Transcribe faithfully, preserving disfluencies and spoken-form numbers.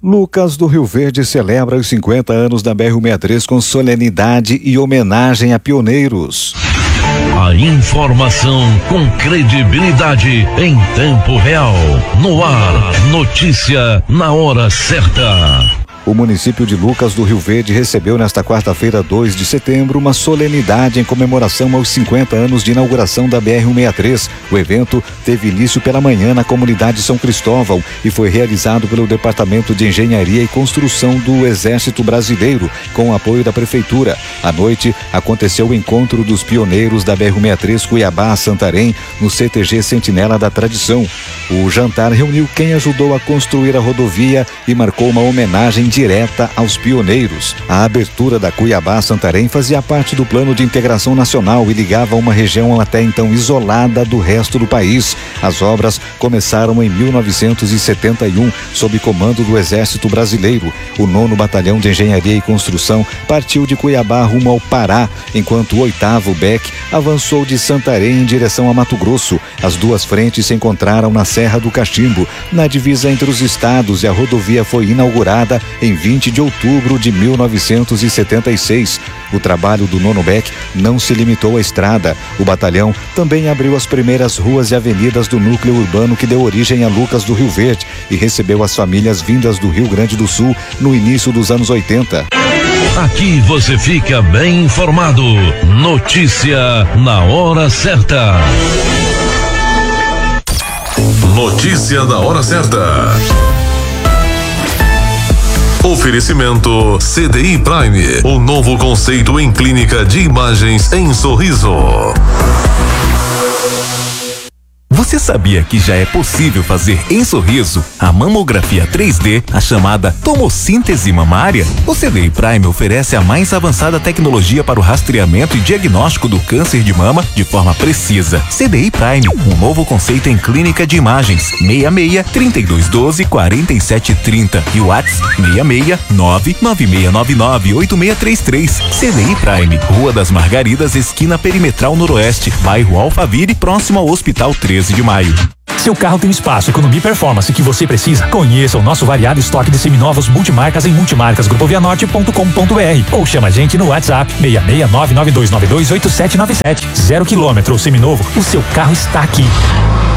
Lucas do Rio Verde celebra os cinquenta anos da B R cento e sessenta e três com solenidade e homenagem a pioneiros. A informação com credibilidade em tempo real. No ar, notícia na hora certa. O município de Lucas do Rio Verde recebeu nesta quarta-feira, dois de setembro, uma solenidade em comemoração aos cinquenta anos de inauguração da B R cento e sessenta e três. O evento teve início pela manhã na comunidade São Cristóvão e foi realizado pelo Departamento de Engenharia e Construção do Exército Brasileiro, com o apoio da Prefeitura. À noite, aconteceu o encontro dos pioneiros da B R cento e sessenta e três Cuiabá a Santarém, no C T G Sentinela da Tradição. O jantar reuniu quem ajudou a construir a rodovia e marcou uma homenagem direta aos pioneiros. A abertura da Cuiabá a Santarém fazia parte do Plano de Integração Nacional e ligava uma região até então isolada do resto do país. As obras começaram em mil novecentos e setenta e um, sob comando do Exército Brasileiro. O nono Batalhão de Engenharia e Construção partiu de Cuiabá rumo ao Pará, enquanto o oitavo B E C avançou de Santarém em direção a Mato Grosso. As duas frentes se encontraram na Serra do Cachimbo, na divisa entre os estados, e a rodovia foi inaugurada em vinte de outubro de mil novecentos e setenta e seis. O trabalho do nono B E C não se limitou à estrada. O batalhão também abriu as primeiras ruas e avenidas do núcleo urbano que deu origem a Lucas do Rio Verde e recebeu as famílias vindas do Rio Grande do Sul no início dos anos oitenta. Aqui você fica bem informado. Notícia na hora certa. Notícia na hora certa. Oferecimento C D I Prime, o novo conceito em clínica de imagens em Sorriso. Você sabia que já é possível fazer em Sorriso a mamografia três D, a chamada tomossíntese mamária? O C D I Prime oferece a mais avançada tecnologia para o rastreamento e diagnóstico do câncer de mama de forma precisa. C D I Prime, um novo conceito em clínica de imagens. seis seis, trinta e dois doze, quarenta e sete trinta e o WhatsApp seis seis, nove nove seis nove nove, oito seis três três. C D I Prime, Rua das Margaridas, esquina Perimetral Noroeste, bairro Alphaville, próximo ao Hospital treze de maio. Seu carro tem espaço, economia e performance que você precisa? Conheça o nosso variado estoque de seminovos multimarcas em multimarcas grupo vianorte ponto com ponto br ou chama a gente no WhatsApp seis seis nove nove dois nove dois oito sete nove sete. Zero quilômetro ou seminovo, o seu carro está aqui.